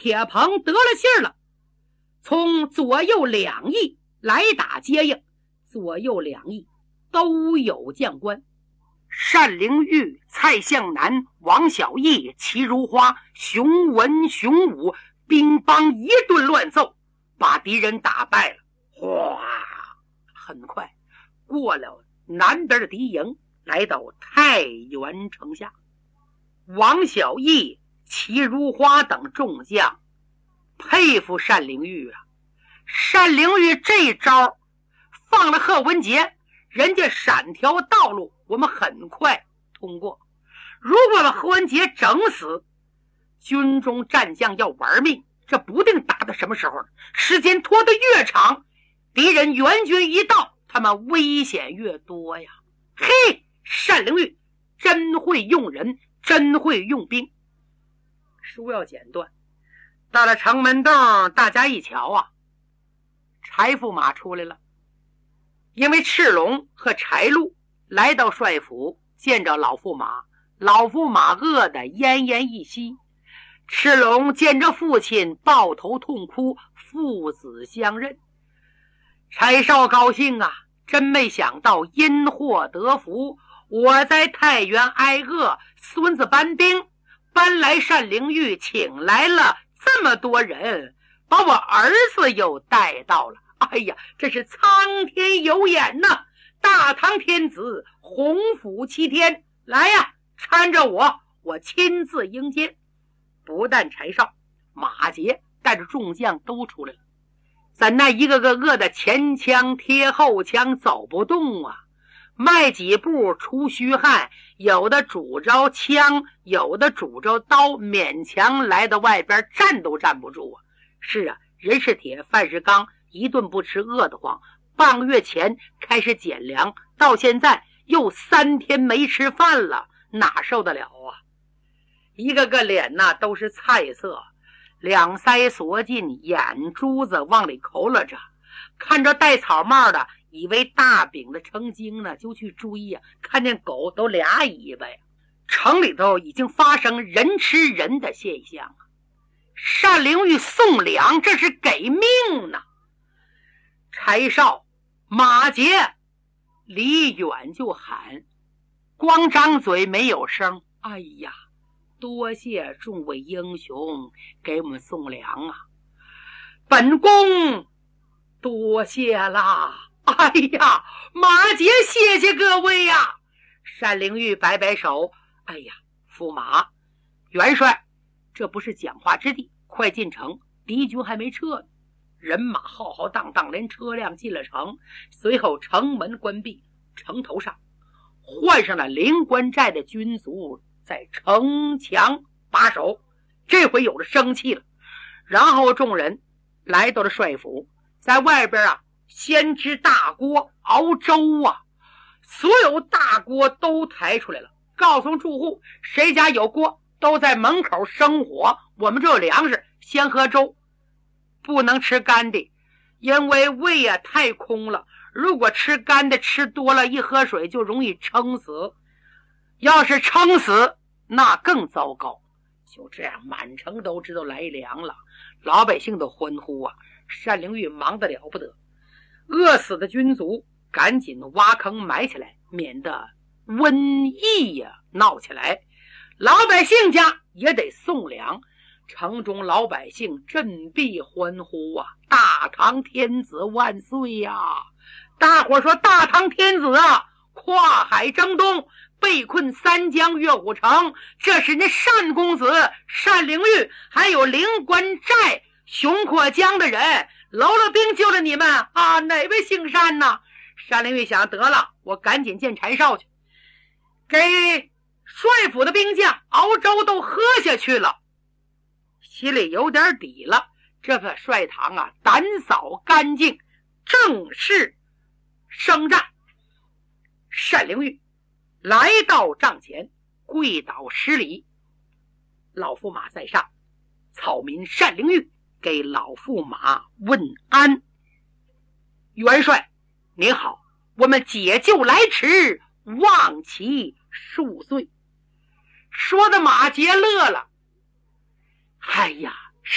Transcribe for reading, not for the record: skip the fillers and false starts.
铁棚得了信儿了，从左右两翼来打接应，左右两翼都有将官。单灵玉、蔡向南、王小义、齐如花、熊文、熊武兵帮一顿乱奏，把敌人打败了。哗，很快过了南边的敌营，来到太原城下。王小义、齐如花等众将佩服单灵玉啊！单灵玉这招放了贺文杰，人家闪条道路，我们很快通过。如果把贺文杰整死，军中战将要玩命，这不定打到什么时候呢？时间拖得越长，敌人援军一到，他们危险越多呀！嘿，单灵玉真会用人，真会用兵。书要剪断，到了城门洞，大家一瞧啊，柴驸马出来了。因为赤龙和柴禄来到帅府，见着老驸马，老驸马饿得奄奄一息。赤龙见着父亲抱头痛哭，父子相认。柴少高兴啊，真没想到因祸得福，我在太原挨饿，孙子搬兵搬来单灵玉，请来了这么多人，把我儿子又带到了。哎呀，这是苍天有眼呐！大唐天子洪福齐天，来呀，搀着我亲自迎接。不但柴少，马杰带着众将都出来了。咱那一个个饿得前枪贴后枪，走不动啊，迈几步出虚汗，有的拄着枪，有的拄着刀，勉强来到外边，站都站不住啊。是啊，人是铁，饭是钢，一顿不吃饿得慌。半个月前开始减粮，到现在又3天没吃饭了，哪受得了啊？一个个脸呐都是菜色，两腮缩进，眼珠子往里抠了着，看着戴草帽的以为大饼的成精呢，就去追呀，看见狗都俩尾巴呀。城里头已经发生人吃人的现象啊！单灵玉送粮，这是给命呢。柴少、马杰离远就喊，光张嘴没有声。哎呀，多谢众位英雄给我们送粮啊，本宫多谢啦！哎呀，马杰谢谢各位呀！单灵玉摆摆手，哎呀，驸马、元帅，这不是讲话之地，快进城，敌军还没撤呢。人马浩浩荡荡，连车辆进了城，随后城门关闭，城头上换上了灵官寨的军卒在城墙把守，这回有了生气了。然后众人来到了帅府，在外边啊，先支大锅熬粥啊，所有大锅都抬出来了，告诉住户谁家有锅都在门口生火，我们这有粮食，先喝粥，不能吃干的，因为胃啊太空了，如果吃干的吃多了，一喝水就容易撑死，要是撑死那更糟糕。就这样满城都知道来粮了，老百姓都欢呼啊！单灵玉忙得了不得，饿死的军卒赶紧挖坑埋起来，免得瘟疫呀闹起来。老百姓家也得送粮，城中老百姓振臂欢呼啊！大唐天子万岁呀！大伙说大唐天子啊，跨海征东，被困三江岳虎城，这是那单公子单灵玉还有灵官寨熊阔江的人搂了兵救了你们啊！哪位姓单呢？单灵玉想，得了，我赶紧见柴少去，给帅府的兵将熬粥都喝下去了，心里有点底了。这个帅堂啊，打扫干净，正式升战。单灵玉来到帐前，跪倒10礼，老驸马在上，草民单灵玉给老驸马问安。元帅您好，我们解救来迟，望其恕罪。说的马杰乐了，哎呀，